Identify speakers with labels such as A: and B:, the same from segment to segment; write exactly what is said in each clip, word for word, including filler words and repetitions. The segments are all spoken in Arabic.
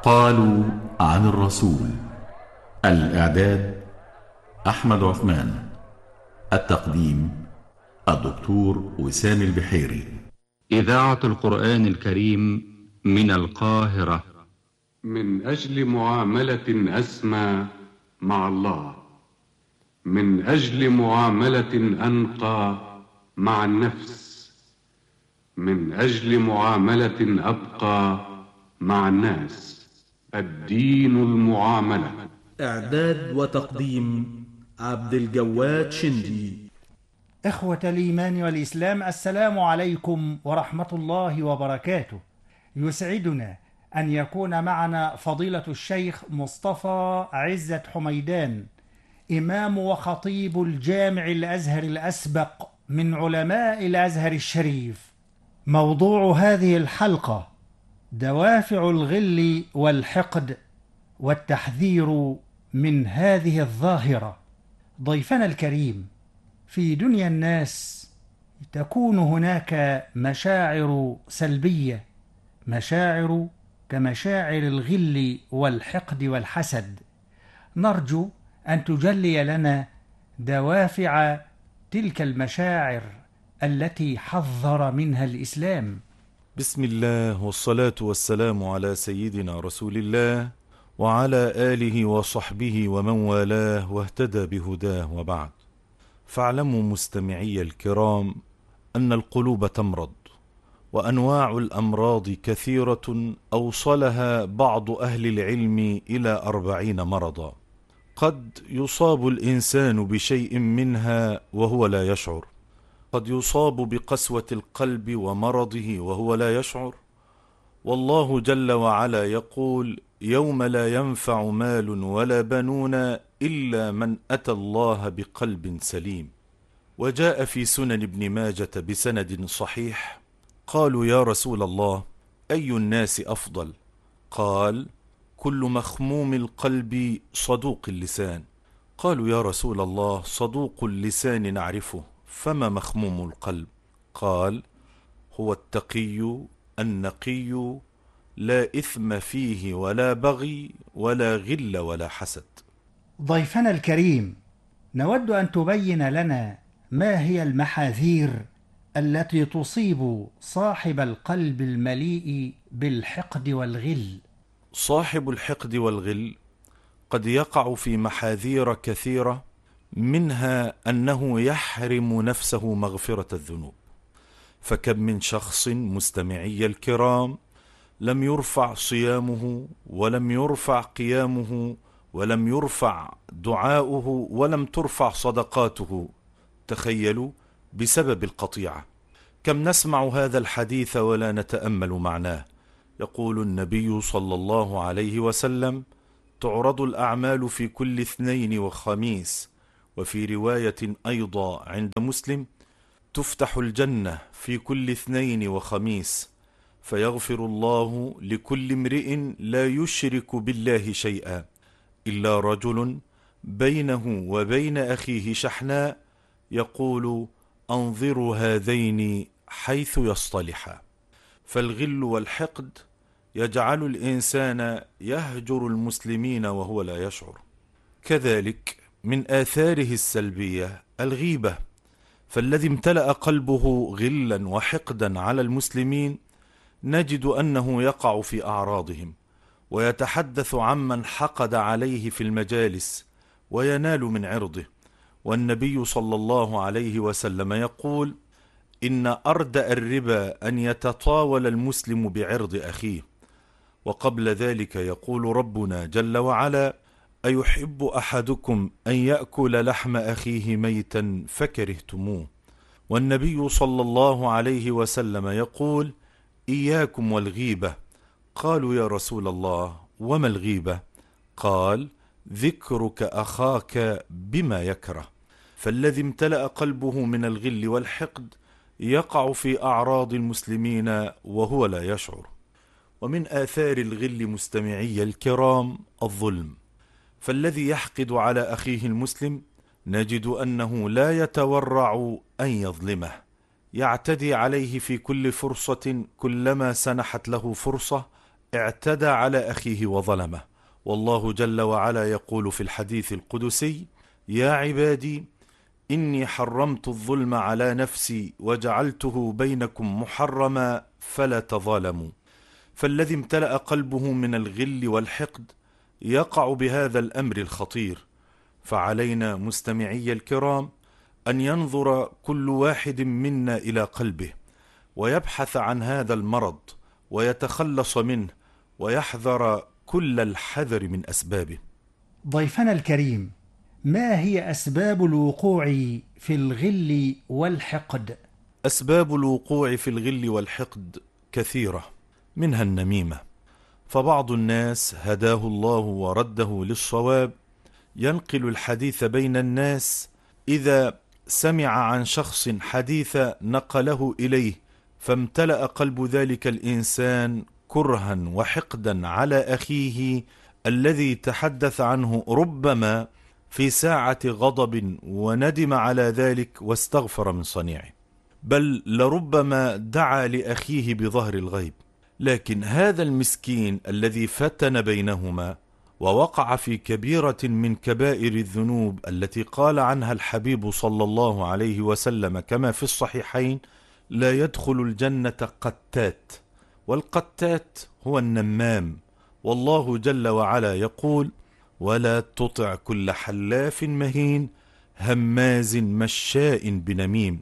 A: قالوا عن الرسول. الإعداد أحمد عثمان. التقديم الدكتور وسام البحيري.
B: إذاعة القرآن الكريم من القاهرة.
C: من أجل معاملة أسمى مع الله، من أجل معاملة أنقى مع النفس، من أجل معاملة أبقى مع الناس. الدين المعاملة.
D: إعداد وتقديم عبد الجواد شندي.
E: إخوة الإيمان والإسلام، السلام عليكم ورحمة الله وبركاته. يسعدنا أن يكون معنا فضيلة الشيخ مصطفى عزة حميدان، إمام وخطيب الجامع الأزهر الأسبق من علماء الأزهر الشريف. موضوع هذه الحلقة دوافع الغل والحقد والتحذير من هذه الظاهرة. ضيفنا الكريم، في دنيا الناس تكون هناك مشاعر سلبية، مشاعر كمشاعر الغل والحقد والحسد. نرجو أن تجلي لنا دوافع تلك المشاعر التي حذر منها الإسلام.
F: بسم الله والصلاة والسلام على سيدنا رسول الله وعلى آله وصحبه ومن والاه واهتدى بهداه، وبعد. فاعلموا مستمعي الكرام أن القلوب تمرض، وأنواع الأمراض كثيرة أوصلها بعض أهل العلم إلى أربعين مرضا. قد يصاب الإنسان بشيء منها وهو لا يشعر، قد يصاب بقسوة القلب ومرضه وهو لا يشعر. والله جل وعلا يقول: يوم لا ينفع مال ولا بنون إلا من أتى الله بقلب سليم. وجاء في سنن ابن ماجة بسند صحيح: قالوا يا رسول الله، أي الناس أفضل؟ قال: كل مخموم القلب صدوق اللسان. قالوا يا رسول الله، صدوق اللسان نعرفه، فما مخموم القلب؟ قال: هو التقي النقي، لا إثم فيه ولا بغي ولا غل ولا حسد.
E: ضيفنا الكريم، نود أن تبين لنا ما هي المحاذير التي تصيب صاحب القلب المليء بالحقد والغل.
F: صاحب الحقد والغل قد يقع في محاذير كثيرة، منها أنه يحرم نفسه مغفرة الذنوب. فكم من شخص مستمعي الكرام لم يرفع صيامه ولم يرفع قيامه ولم يرفع دعاؤه ولم ترفع صدقاته، تخيلوا، بسبب القطيعة. كم نسمع هذا الحديث ولا نتأمل معناه. يقول النبي صلى الله عليه وسلم: تعرض الأعمال في كل اثنين وخميس. وفي رواية أيضا عند مسلم: تفتح الجنة في كل اثنين وخميس، فيغفر الله لكل امرئ لا يشرك بالله شيئا إلا رجل بينه وبين أخيه شحناء، يقول: أنظروا هذين حيث يصطلحا. فالغل والحقد يجعل الإنسان يهجر المسلمين وهو لا يشعر. كذلك من آثاره السلبية الغيبة، فالذي امتلأ قلبه غلا وحقدا على المسلمين نجد أنه يقع في أعراضهم، ويتحدث عمن حقد عليه في المجالس وينال من عرضه. والنبي صلى الله عليه وسلم يقول: إن أردأ الربا أن يتطاول المسلم بعرض أخيه. وقبل ذلك يقول ربنا جل وعلا: أيحب أحدكم أن يأكل لحم أخيه ميتا فكرهتموه. والنبي صلى الله عليه وسلم يقول: إياكم والغيبة. قالوا يا رسول الله، وما الغيبة؟ قال: ذكرك أخاك بما يكره. فالذي امتلأ قلبه من الغل والحقد يقع في أعراض المسلمين وهو لا يشعر. ومن آثار الغل مستمعي الكرام الظلم، فالذي يحقد على أخيه المسلم نجد أنه لا يتورع أن يظلمه، يعتدي عليه في كل فرصة، كلما سنحت له فرصة اعتدى على أخيه وظلمه. والله جل وعلا يقول في الحديث القدسي: يا عبادي إني حرمت الظلم على نفسي وجعلته بينكم محرما فلا تظالموا. فالذي امتلأ قلبه من الغل والحقد يقع بهذا الأمر الخطير. فعلينا مستمعي الكرام أن ينظر كل واحد منا إلى قلبه ويبحث عن هذا المرض ويتخلص منه ويحذر كل الحذر من أسبابه.
E: ضيفنا الكريم، ما هي أسباب الوقوع في الغل والحقد؟
F: أسباب الوقوع في الغل والحقد كثيرة، منها النميمة. فبعض الناس هداه الله ورده للصواب ينقل الحديث بين الناس، إذا سمع عن شخص حديث نقله إليه فامتلأ قلب ذلك الإنسان كرها وحقدا على أخيه الذي تحدث عنه، ربما في ساعة غضب وندم على ذلك واستغفر من صنيعه، بل لربما دعا لأخيه بظهر الغيب. لكن هذا المسكين الذي فتن بينهما ووقع في كبيرة من كبائر الذنوب التي قال عنها الحبيب صلى الله عليه وسلم كما في الصحيحين: لا يدخل الجنة قتات. والقتات هو النمام. والله جل وعلا يقول: ولا تطع كل حلاف مهين هماز مشاء بنميم.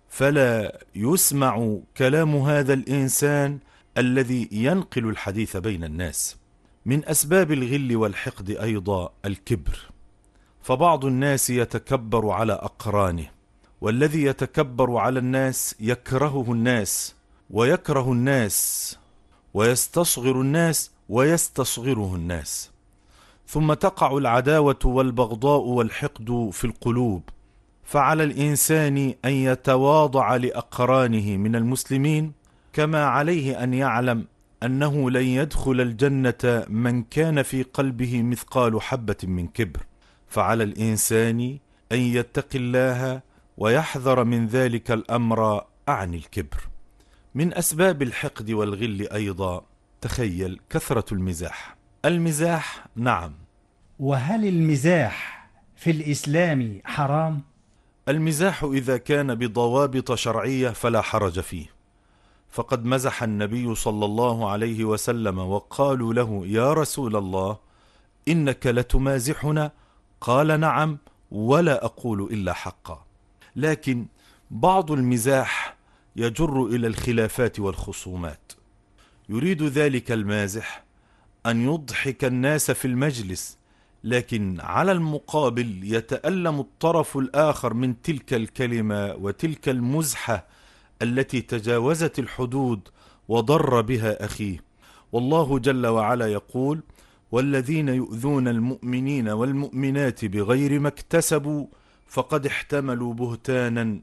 F: فلا يسمع كلام هذا الإنسان الذي ينقل الحديث بين الناس. من أسباب الغل والحقد أيضا الكبر. فبعض الناس يتكبر على أقرانه، والذي يتكبر على الناس يكرهه الناس ويكره الناس ويستصغر الناس ويستصغره الناس. ثم تقع العداوة والبغضاء والحقد في القلوب. فعلى الإنسان أن يتواضع لأقرانه من المسلمين، كما عليه أن يعلم أنه لن يدخل الجنة من كان في قلبه مثقال حبة من كبر. فعلى الإنسان أن يتقي الله ويحذر من ذلك الأمر عن الكبر. من أسباب الحقد والغل أيضا، تخيل، كثرة المزاح. المزاح نعم.
E: وهل المزاح في الإسلام حرام؟
F: المزاح إذا كان بضوابط شرعية فلا حرج فيه. فقد مزح النبي صلى الله عليه وسلم وقالوا له: يا رسول الله إنك لتمازحنا؟ قال: نعم، ولا أقول إلا حقا. لكن بعض المزاح يجر إلى الخلافات والخصومات. يريد ذلك المازح أن يضحك الناس في المجلس، لكن على المقابل يتألم الطرف الآخر من تلك الكلمة وتلك المزحة التي تجاوزت الحدود وضر بها أخيه. والله جل وعلا يقول: والذين يؤذون المؤمنين والمؤمنات بغير ما اكتسبوا فقد احتملوا بهتانا